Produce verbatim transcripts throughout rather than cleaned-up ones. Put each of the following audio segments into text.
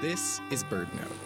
This is BirdNote.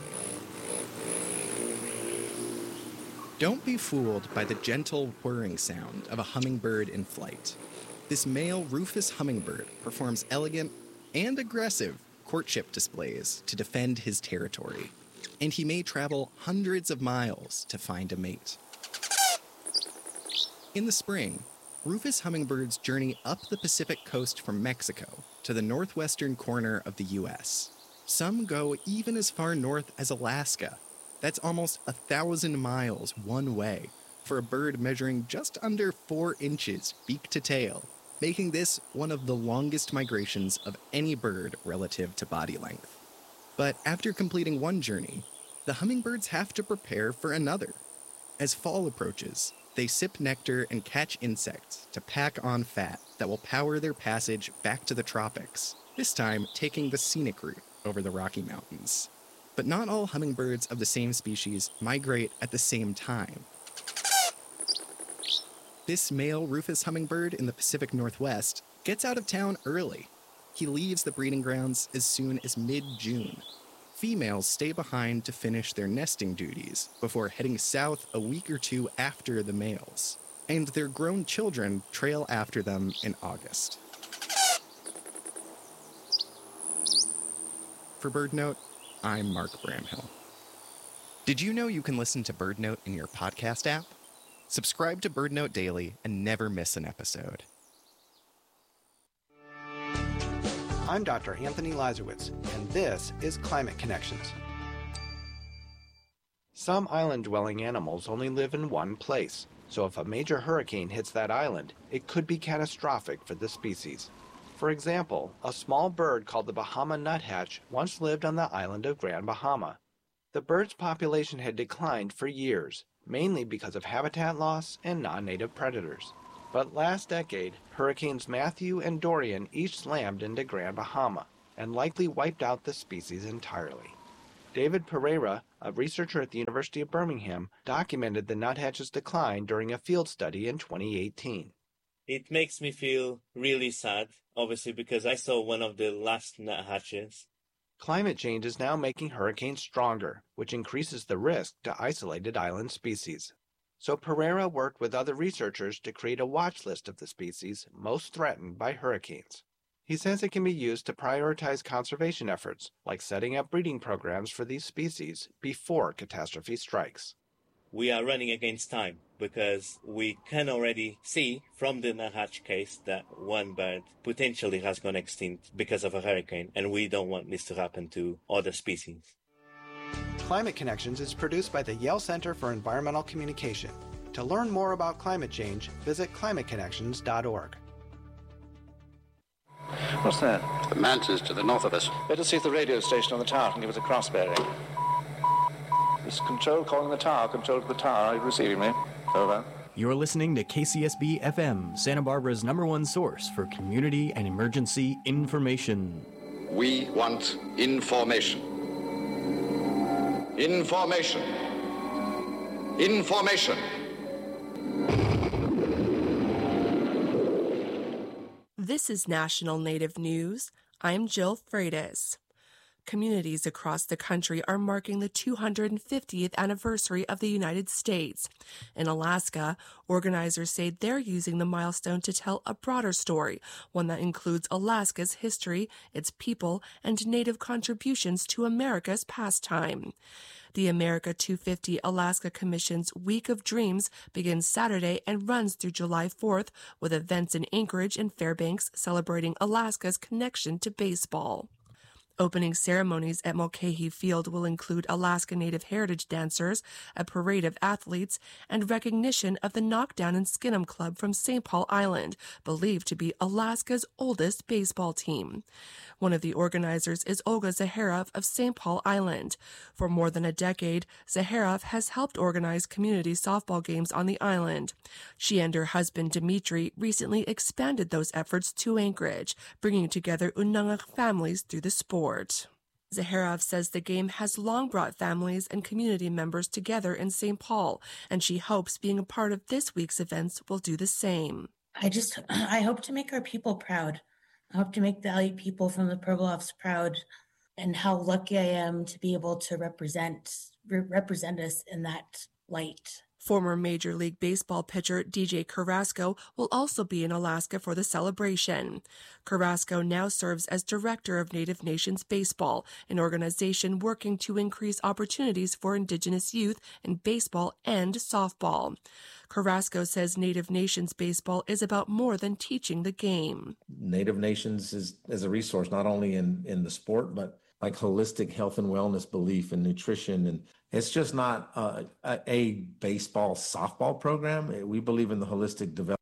Don't be fooled by the gentle whirring sound of a hummingbird in flight. This male Rufous hummingbird performs elegant and aggressive courtship displays to defend his territory, and he may travel hundreds of miles to find a mate. In the spring, Rufous hummingbirds journey up the Pacific coast from Mexico to the northwestern corner of the U S. Some go even as far north as Alaska. That's almost a thousand miles one way for a bird measuring just under four inches beak to tail, making this one of the longest migrations of any bird relative to body length. But after completing one journey, the hummingbirds have to prepare for another. As fall approaches, they sip nectar and catch insects to pack on fat that will power their passage back to the tropics, this time taking the scenic route over the Rocky Mountains. But not all hummingbirds of the same species migrate at the same time. This male Rufous hummingbird in the Pacific Northwest gets out of town early. He leaves the breeding grounds as soon as mid-June. Females stay behind to finish their nesting duties before heading south a week or two after the males, and their grown children trail after them in August. For BirdNote, I'm Mark Bramhill. Did you know you can listen to BirdNote in your podcast app? Subscribe to BirdNote Daily and never miss an episode. I'm Doctor Anthony Lazarowitz, and this is Climate Connections. Some island-dwelling animals only live in one place, so if a major hurricane hits that island, it could be catastrophic for the species. For example, a small bird called the Bahama nuthatch once lived on the island of Grand Bahama. The bird's population had declined for years, mainly because of habitat loss and non-native predators. But last decade, Hurricanes Matthew and Dorian each slammed into Grand Bahama and likely wiped out the species entirely. David Pereira, a researcher at the University of Birmingham, documented the nuthatch's decline during a field study in twenty eighteen. It makes me feel really sad, obviously, because I saw one of the last nuthatches. Climate change is now making hurricanes stronger, which increases the risk to isolated island species. So Pereira worked with other researchers to create a watch list of the species most threatened by hurricanes. He says it can be used to prioritize conservation efforts, like setting up breeding programs for these species before catastrophe strikes. We are running against time because we can already see from the nuthatch case that one bird potentially has gone extinct because of a hurricane, and we don't want this to happen to other species. Climate Connections is produced by the Yale Center for Environmental Communication. To learn more about climate change, visit climate connections dot org. What's that? The mantis to the north of us. Better see if the radio station on the tower can give us a cross bearing. This is Control calling the tower. Control to the tower. Are you receiving me? Over. You're listening to K C S B F M, Santa Barbara's number one source for community and emergency information. We want information. Information. Information. This is National Native News. I'm Jill Freitas. Communities across the country are marking the two hundred fiftieth anniversary of the United States. In Alaska, organizers say they're using the milestone to tell a broader story, one that includes Alaska's history, its people, and Native contributions to America's pastime. The America two fifty Alaska Commission's Week of Dreams begins Saturday and runs through July fourth, with events in Anchorage and Fairbanks celebrating Alaska's connection to baseball. Opening ceremonies at Mulcahy Field will include Alaska Native Heritage dancers, a parade of athletes, and recognition of the Knockdown and Skin'em Club from Saint Paul Island, believed to be Alaska's oldest baseball team. One of the organizers is Olga Zaharov of Saint Paul Island. For more than a decade, Zaharov has helped organize community softball games on the island. She and her husband Dmitry recently expanded those efforts to Anchorage, bringing together Unangak families through the sport. Zaharov says the game has long brought families and community members together in Saint Paul, and she hopes being a part of this week's events will do the same. I just, I hope to make our people proud. I hope to make Valley people from the Pribilofs proud and how lucky I am to be able to represent re- represent us in that light. Former Major League Baseball pitcher D J Carrasco will also be in Alaska for the celebration. Carrasco now serves as Director of Native Nations Baseball, an organization working to increase opportunities for Indigenous youth in baseball and softball. Carrasco says Native Nations Baseball is about more than teaching the game. Native Nations is, is a resource not only in, in the sport, but like holistic health and wellness belief and nutrition. And it's just not uh, a, a baseball softball program. We believe in the holistic development.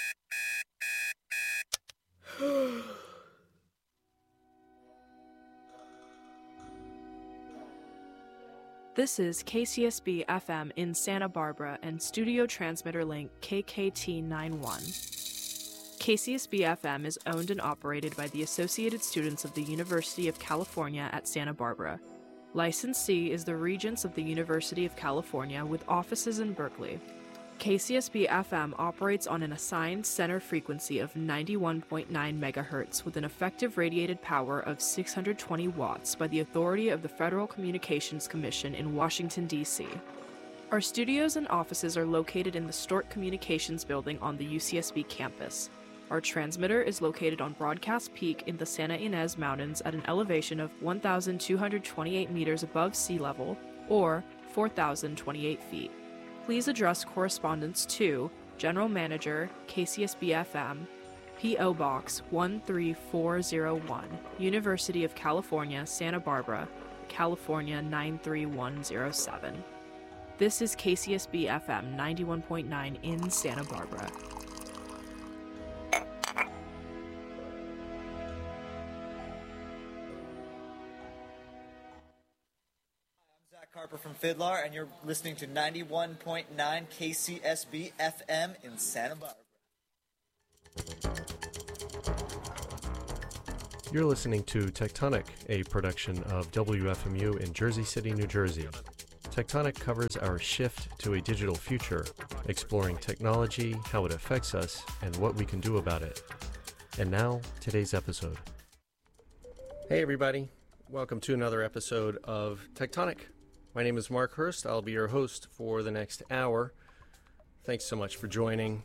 This is K C S B F M in Santa Barbara and studio transmitter link K K T ninety-one. K C S B F M is owned and operated by the Associated Students of the University of California at Santa Barbara. Licensee is the Regents of the University of California with offices in Berkeley. K C S B F M operates on an assigned center frequency of ninety-one point nine megahertz with an effective radiated power of six hundred twenty watts by the authority of the Federal Communications Commission in Washington, D C Our studios and offices are located in the Stork Communications Building on the U C S B campus. Our transmitter is located on Broadcast Peak in the Santa Ynez Mountains at an elevation of one thousand two hundred twenty-eight meters above sea level, or four thousand twenty-eight feet. Please address correspondence to General Manager, K C S B F M, P O Box one three four zero one, University of California, Santa Barbara, California nine three one zero seven. This is K C S B F M ninety-one point nine in Santa Barbara. Harper from Fidlar, and you're listening to ninety-one point nine K C S B F M in Santa Barbara. You're listening to Tectonic, a production of W F M U in Jersey City, New Jersey. Tectonic covers our shift to a digital future, exploring technology, how it affects us, and what we can do about it. And now, today's episode. Hey everybody, welcome to another episode of Tectonic. My name is Mark Hurst. I'll be your host for the next hour. Thanks so much for joining.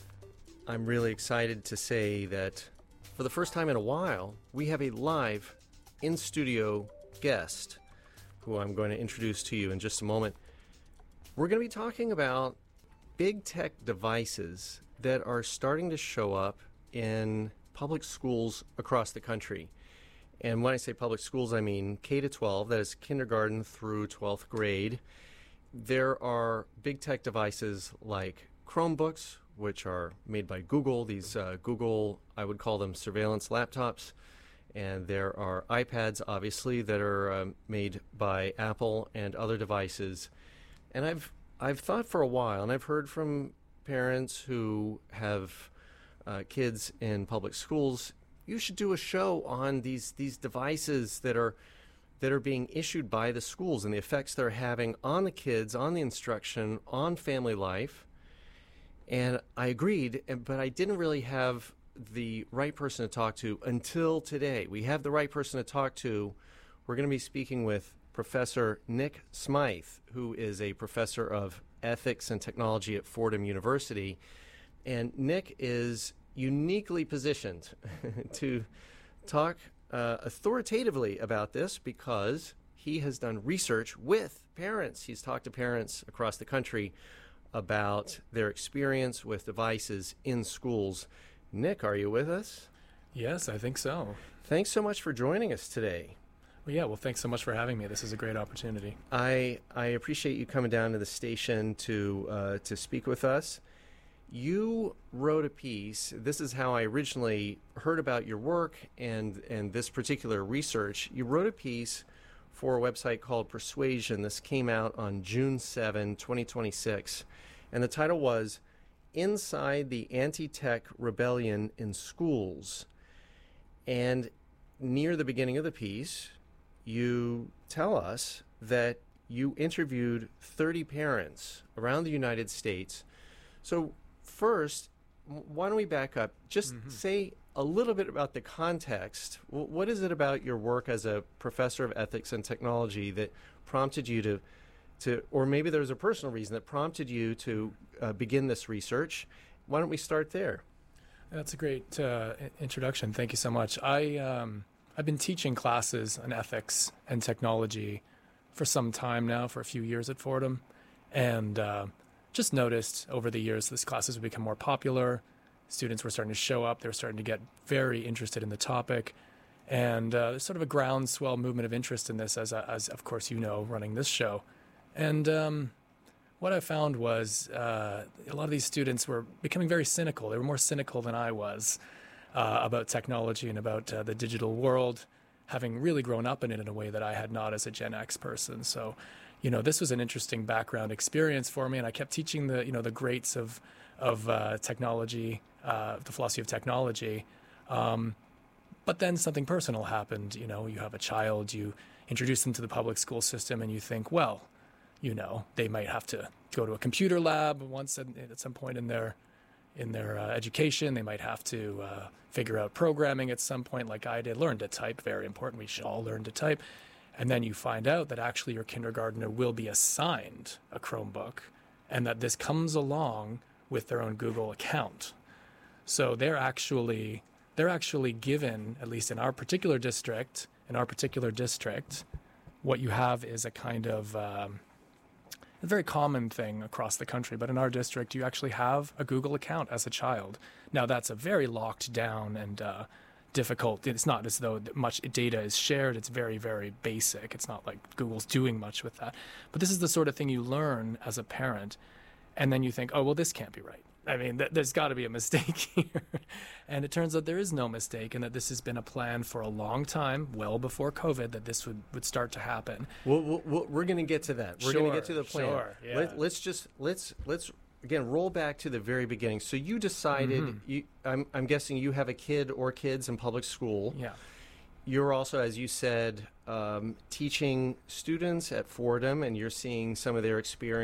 I'm really excited to say that for the first time in a while, we have a live in-studio guest who I'm going to introduce to you in just a moment. We're going to be talking about big tech devices that are starting to show up in public schools across the country. And when I say public schools, I mean K to twelve, that is kindergarten through twelfth grade. There are big tech devices like Chromebooks, which are made by Google. These uh, Google, I would call them surveillance laptops. And there are iPads, obviously, that are um, made by Apple and other devices. And I've I've thought for a while, and I've heard from parents who have uh, kids in public schools, you should do a show on these these devices that are that are being issued by the schools and the effects they're having on the kids, on the instruction, on family life. And I agreed, but I didn't really have the right person to talk to until today. We have the right person to talk to. We're going to be speaking with Professor Nick Smythe, who is a professor of ethics and technology at Fordham University. And Nick is uniquely positioned to talk uh, authoritatively about this because he has done research with parents. He's talked to parents across the country about their experience with devices in schools. Nick, are you with us? Yes, I think so. Thanks so much for joining us today. Well, yeah, well, thanks so much for having me. This is a great opportunity. I I appreciate you coming down to the station to uh, to speak with us. You wrote a piece. This is how I originally heard about your work and, and this particular research. You wrote a piece for a website called Persuasion. This came out on June seventh, twenty twenty-six. And the title was Inside the Anti-Tech Rebellion in Schools. And near the beginning of the piece, you tell us that you interviewed thirty parents around the United States. So first, why don't we back up? Just mm-hmm. say a little bit about the context. W- what is it about your work as a professor of ethics and technology that prompted you to, to or maybe there's a personal reason that prompted you to uh, begin this research? Why don't we start there? That's a great uh, introduction. Thank you so much. I, um, I've been teaching classes on ethics and technology for some time now, for a few years at Fordham, and uh, just noticed over the years this classes would become more popular. Students were starting to show up. They were starting to get very interested in the topic. And uh, there's sort of a groundswell movement of interest in this, as, as of course you know, running this show. And um, what I found was uh, a lot of these students were becoming very cynical. They were more cynical than I was uh, about technology and about uh, the digital world, having really grown up in it in a way that I had not as a Gen X person. So, you know, this was an interesting background experience for me. And I kept teaching the, you know, the greats of, of uh, technology, Uh, the philosophy of technology. Um, but then something personal happened. You know, you have a child, you introduce them to the public school system, and you think, well, you know, they might have to go to a computer lab once at, at some point in their in their uh, education. They might have to uh, figure out programming at some point, like I did. Learn to type, very important. We should all learn to type. And then you find out that actually your kindergartner will be assigned a Chromebook, and that this comes along with their own Google account. So they're actually they're actually given, at least in our particular district, in our particular district, what you have is a kind of um, a very common thing across the country. But in our district, you actually have a Google account as a child. Now that's a very locked down and uh, difficult. It's not as though much data is shared. It's very, very basic. It's not like Google's doing much with that. But this is the sort of thing you learn as a parent, and then you think, oh well, this can't be right. I mean, th- there's got to be a mistake here. And it turns out there is no mistake, and that this has been a plan for a long time, well before COVID, that this would, would start to happen. We'll, we'll, we're going to get to that. We're Sure, going to get to the plan. Sure, yeah. Let, let's just, let's, let's again, roll back to the very beginning. So you decided, Mhm. you, I'm, I'm guessing you have a kid or kids in public school. Yeah. You're also, as you said, um, teaching students at Fordham, and you're seeing some of their experience